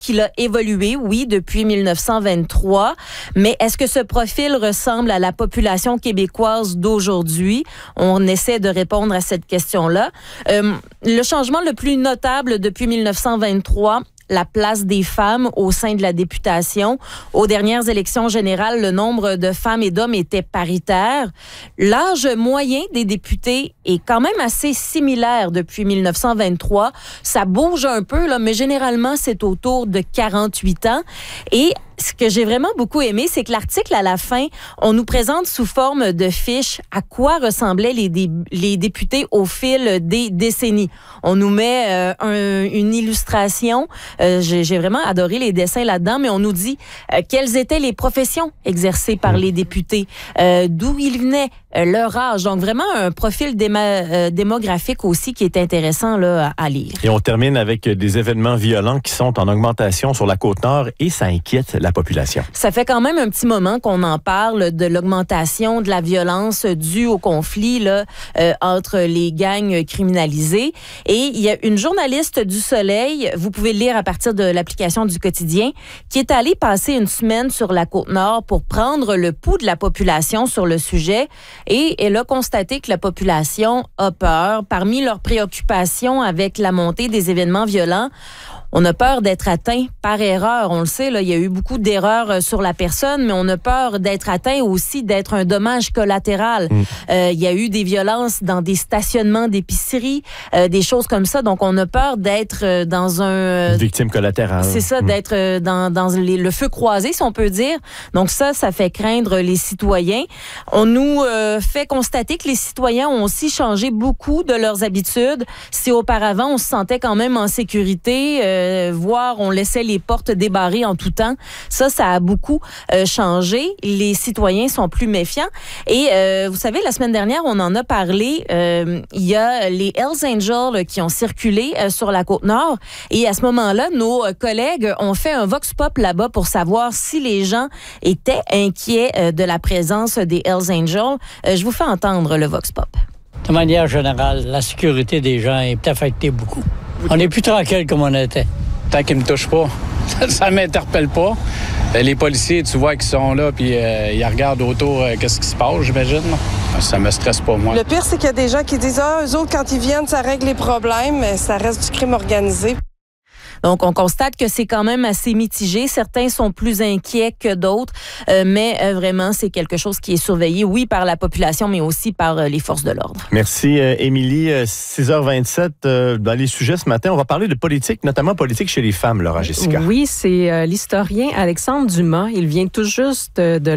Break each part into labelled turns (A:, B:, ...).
A: qu'il a évolué, oui, depuis 1923, mais est-ce que ce profil ressemble à la population québécoise d'aujourd'hui? On essaie de répondre à cette question-là. Le changement le plus notable depuis 1923, la place des femmes au sein de la députation. Aux dernières élections générales, le nombre de femmes et d'hommes était paritaire. L'âge moyen des députés est quand même assez similaire depuis 1923. Ça bouge un peu, là, mais généralement, c'est autour de 48 ans. Et ce que j'ai vraiment beaucoup aimé, c'est que l'article à la fin, on nous présente sous forme de fiche à quoi ressemblaient les députés au fil des décennies. On nous met une illustration. J'ai vraiment adoré les dessins là-dedans, mais on nous dit quelles étaient les professions exercées par les députés, d'où ils venaient, leur âge. Donc vraiment un profil démographique aussi qui est intéressant là, à lire.
B: Et on termine avec des événements violents qui sont en augmentation sur la Côte-Nord et ça inquiète la population. Ça
A: fait quand même un petit moment qu'on en parle de l'augmentation de la violence due au conflit là, entre les gangs criminalisés. Et il y a une journaliste du Soleil, vous pouvez le lire à partir de l'application du Quotidien, qui est allée passer une semaine sur la Côte-Nord pour prendre le pouls de la population sur le sujet. Et elle a constaté que la population a peur. Parmi leurs préoccupations avec la montée des événements violents, on a peur d'être atteint par erreur. On le sait, là, il y a eu beaucoup d'erreurs sur la personne, mais on a peur d'être atteint aussi, d'être un dommage collatéral. Il y a eu des violences dans des stationnements d'épicerie, des choses comme ça. Donc, on a peur d'être dans un...
B: victime collatérale.
A: C'est ça, d'être dans le feu croisé, si on peut dire. Donc ça fait craindre les citoyens. On nous fait constater que les citoyens ont aussi changé beaucoup de leurs habitudes. Si auparavant, on se sentait quand même en sécurité, voire on laissait les portes débarrées en tout temps. Ça a beaucoup changé. Les citoyens sont plus méfiants. Et vous savez, la semaine dernière, on en a parlé. Il y a les Hells Angels qui ont circulé sur la Côte-Nord. Et à ce moment-là, nos collègues ont fait un vox pop là-bas pour savoir si les gens étaient inquiets de la présence des Hells Angels. Je vous fais entendre le vox pop.
C: De manière générale, la sécurité des gens est affectée beaucoup. On n'est plus tranquille comme on était.
D: Tant qu'ils ne me touchent pas, ça ne m'interpelle pas. Les policiers, tu vois qu'ils sont là, puis ils regardent autour qu'est-ce qui se passe, j'imagine. Ça me stresse pas, moi.
E: Le pire, c'est qu'il y a des gens qui disent « Ah, eux autres, quand ils viennent, ça règle les problèmes, mais ça reste du crime organisé. »
A: Donc, on constate que c'est quand même assez mitigé. Certains sont plus inquiets que d'autres, mais vraiment, c'est quelque chose qui est surveillé, oui, par la population, mais aussi par les forces de l'ordre.
B: Merci, Émilie. 6h27, dans les sujets ce matin, on va parler de politique, notamment politique chez les femmes, Laura Jessica.
F: Oui, c'est l'historien Alexandre Dumas. Il vient tout juste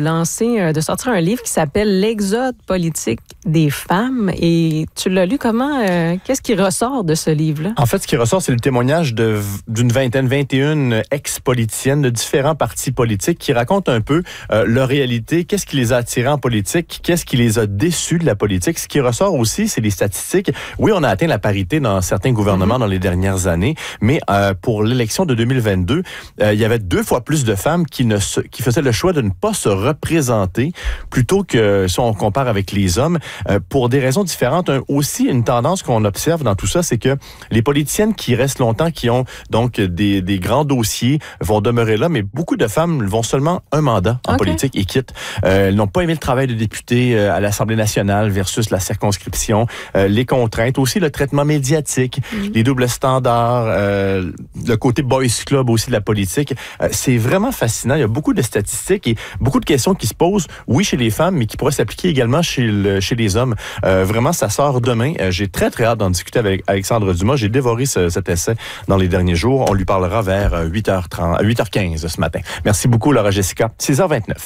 F: de sortir un livre qui s'appelle « L'exode politique des femmes ». Et tu l'as lu comment? Qu'est-ce qui ressort de ce livre-là?
B: En fait, ce qui ressort, c'est le témoignage d'une 21 ex-politiciennes de différents partis politiques qui racontent un peu leur réalité, qu'est-ce qui les a attirés en politique, qu'est-ce qui les a déçus de la politique. Ce qui ressort aussi, c'est les statistiques. Oui, on a atteint la parité dans certains gouvernements dans les dernières années, mais pour l'élection de 2022, il y avait 2 fois plus de femmes qui faisaient le choix de ne pas se représenter plutôt que si on compare avec les hommes, pour des raisons différentes. Aussi, une tendance qu'on observe dans tout ça, c'est que les politiciennes qui restent longtemps, qui ont donc des grands dossiers vont demeurer là, mais beaucoup de femmes vont seulement un mandat en politique et quittent. Elles n'ont pas aimé le travail de député à l'Assemblée nationale versus la circonscription, les contraintes, aussi le traitement médiatique, les doubles standards, le côté boys club aussi de la politique. C'est vraiment fascinant. Il y a beaucoup de statistiques et beaucoup de questions qui se posent, oui, chez les femmes, mais qui pourraient s'appliquer également chez les hommes. Vraiment, ça sort demain. J'ai très hâte d'en discuter avec Alexandre Dumas. J'ai dévoré cet essai dans les derniers jours. On lui parlera vers 8h15 ce matin. Merci beaucoup, Laura Jessica. 6h29.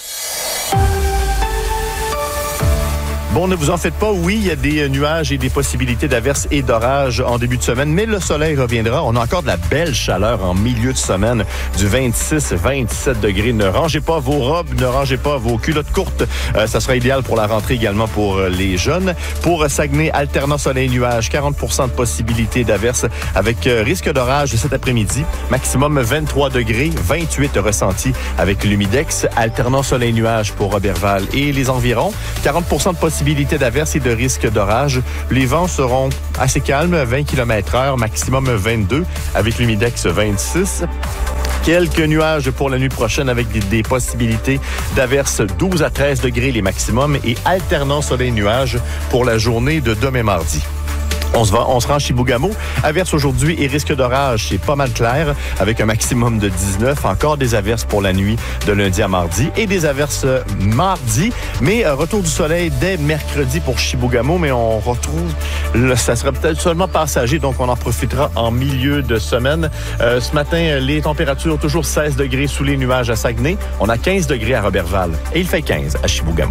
B: Bon, ne vous en faites pas. Oui, il y a des nuages et des possibilités d'averses et d'orages en début de semaine, mais le soleil reviendra. On a encore de la belle chaleur en milieu de semaine, du 26-27 degrés. Ne rangez pas vos robes, ne rangez pas vos culottes courtes. Ça sera idéal pour la rentrée également pour les jeunes. Pour Saguenay, alternant soleil-nuage, 40% de possibilités d'averses avec risque d'orage cet après-midi. Maximum 23 degrés, 28 ressentis avec l'humidex. Alternant soleil-nuage pour Roberval et les environs. 40% de possibilités possibilité d'averses et de risques d'orage. Les vents seront assez calmes, 20 km/h, maximum 22, avec l'humidex 26. Quelques nuages pour la nuit prochaine avec des possibilités d'averses 12 à 13 degrés les maximums et alternant soleil-nuages pour la journée de demain mardi. On se rend à Chibougamau. Averses aujourd'hui et risque d'orage, c'est pas mal clair, avec un maximum de 19. Encore des averses pour la nuit de lundi à mardi et des averses mardi. Mais retour du soleil dès mercredi pour Chibougamau, mais on retrouve, ça sera peut-être seulement passager, donc on en profitera en milieu de semaine. Ce matin, les températures toujours 16 degrés sous les nuages à Saguenay. On a 15 degrés à Roberval et il fait 15 à Chibougamau.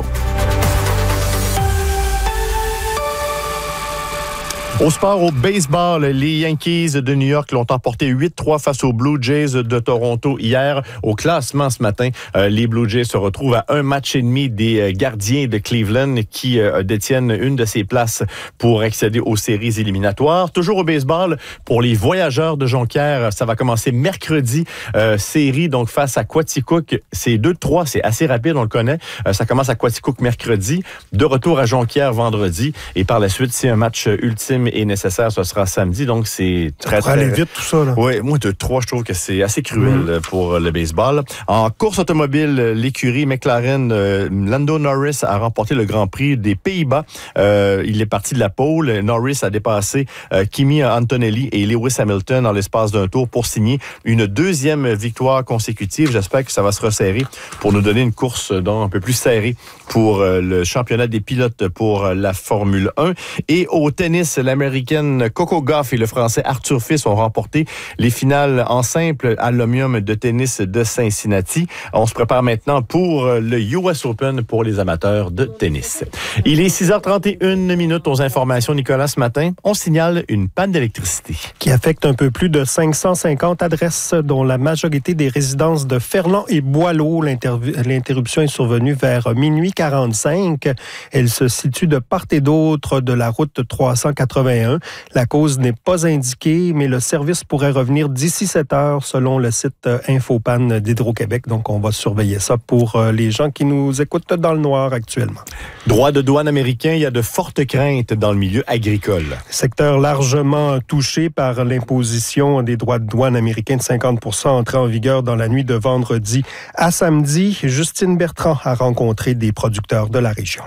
B: Au sport, au baseball, les Yankees de New York l'ont emporté 8-3 face aux Blue Jays de Toronto hier. Au classement ce matin, les Blue Jays se retrouvent à un match et demi des gardiens de Cleveland qui détiennent une de ces places pour accéder aux séries éliminatoires. Toujours au baseball, pour les Voyageurs de Jonquière, ça va commencer mercredi. Série donc face à Quaticook. C'est 2-3, c'est assez rapide, on le connaît. Ça commence à Quaticook mercredi, de retour à Jonquière vendredi. Et par la suite, si un match ultime est nécessaire, ce sera samedi, donc c'est très, très...
G: aller vite tout ça, là.
B: Oui, moi, 2-3, je trouve que c'est assez cruel pour le baseball. En course automobile, l'écurie McLaren, Lando Norris a remporté le Grand Prix des Pays-Bas. Il est parti de la pole. Norris a dépassé Kimi Antonelli et Lewis Hamilton en l'espace d'un tour pour signer une deuxième victoire consécutive. J'espère que ça va se resserrer pour nous donner une course un peu plus serrée pour le championnat des pilotes pour la Formule 1. Et au tennis, l'Américaine Coco Gauff et le Français Arthur Fils ont remporté les finales en simple à l'Omnium de tennis de Cincinnati. On se prépare maintenant pour le US Open pour les amateurs de tennis. Il est 6h31 aux informations. Nicolas, ce matin, on signale une panne d'électricité.
G: Qui affecte un peu plus de 550 adresses, dont la majorité des résidences de Ferland et Boileau. L'interruption est survenue vers minuit 45. Elle se situe de part et d'autre de la route 381. La cause n'est pas indiquée, mais le service pourrait revenir d'ici 7 heures selon le site Infopan d'Hydro-Québec. Donc, on va surveiller ça pour les gens qui nous écoutent dans le noir actuellement.
B: Droit de douane américain, il y a de fortes craintes dans le milieu agricole.
G: Secteur largement touché par l'imposition des droits de douane américains de 50% entrés en vigueur dans la nuit de vendredi à samedi. Justine Bertrand a rencontré des producteurs de la région.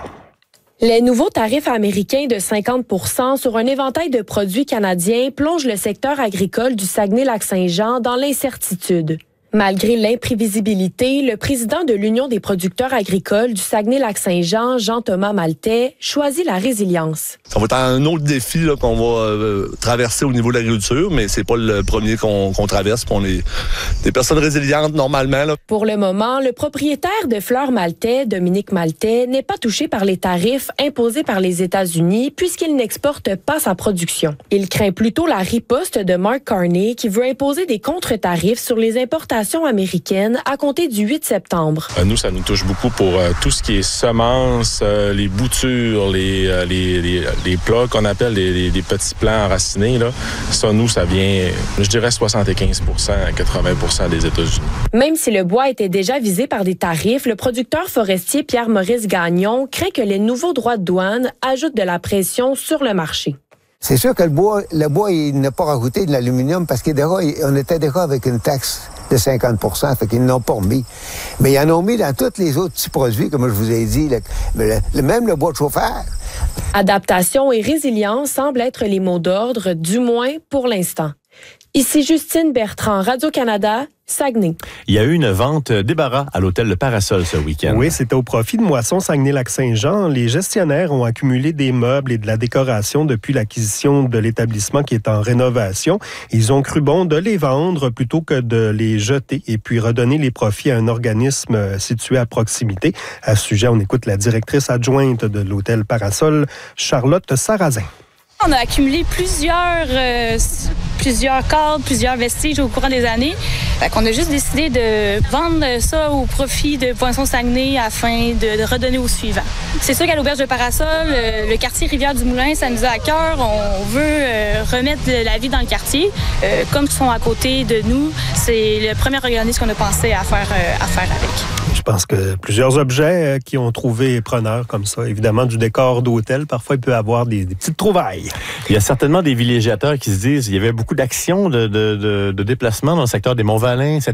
H: Les nouveaux tarifs américains de 50% sur un éventail de produits canadiens plongent le secteur agricole du Saguenay-Lac-Saint-Jean dans l'incertitude. Malgré l'imprévisibilité, le président de l'Union des producteurs agricoles du Saguenay-Lac-Saint-Jean, Jean-Thomas Maltais, choisit la résilience.
I: Ça va être un autre défi là, qu'on va traverser au niveau de l'agriculture, mais c'est pas le premier qu'on traverse. On est des personnes résilientes normalement. Là.
H: Pour le moment, le propriétaire de Fleurs Maltais, Dominique Maltais, n'est pas touché par les tarifs imposés par les États-Unis puisqu'il n'exporte pas sa production. Il craint plutôt la riposte de Mark Carney qui veut imposer des contre-tarifs sur les importations américaine à compter du 8 septembre.
J: Nous, ça nous touche beaucoup pour tout ce qui est semences, les boutures, les plats qu'on appelle les petits plants enracinés. Là. Ça, nous, ça vient, je dirais, 75% à 80% des États-Unis.
H: Même si le bois était déjà visé par des tarifs, le producteur forestier Pierre-Maurice Gagnon craint que les nouveaux droits de douane ajoutent de la pression sur le marché.
K: C'est sûr que le bois, il n'a pas rajouté de l'aluminium parce qu'on était déjà avec une taxe de 50%, fait qu'ils n'ont pas remis. Mais ils en ont mis dans tous les autres petits produits, comme je vous ai dit, même le bois de chauffeur.
H: Adaptation et résilience semblent être les mots d'ordre, du moins pour l'instant. Ici Justine Bertrand, Radio-Canada, Saguenay.
B: Il y a eu une vente débarras à l'hôtel Le Parasol ce week-end.
G: Oui, c'était au profit de Moisson Saguenay-Lac-Saint-Jean. Les gestionnaires ont accumulé des meubles et de la décoration depuis l'acquisition de l'établissement qui est en rénovation. Ils ont cru bon de les vendre plutôt que de les jeter et puis redonner les profits à un organisme situé à proximité. À ce sujet, on écoute la directrice adjointe de l'hôtel Parasol, Charlotte Sarrazin.
L: On a accumulé plusieurs cadres, plusieurs vestiges au courant des années. Fait qu'on a juste décidé de vendre ça au profit de Poinçons Saguenay afin de redonner au suivant. C'est sûr qu'à l'auberge de Parasol, le quartier Rivière-du-Moulin, ça nous a à cœur. On veut remettre de la vie dans le quartier. Comme ils sont à côté de nous, c'est le premier organisme qu'on a pensé à faire avec.
G: Je pense que plusieurs objets qui ont trouvé preneur comme ça, évidemment du décor d'hôtel, parfois il peut y avoir des petites trouvailles.
B: Il y a certainement des villégiateurs qui se disent il y avait beaucoup d'actions de déplacement dans le secteur des Monts-Valin,